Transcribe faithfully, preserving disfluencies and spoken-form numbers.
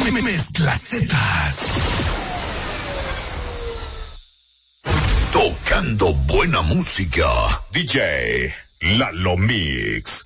Mezclacetas. Tocando buena música. D J Lalo Mix.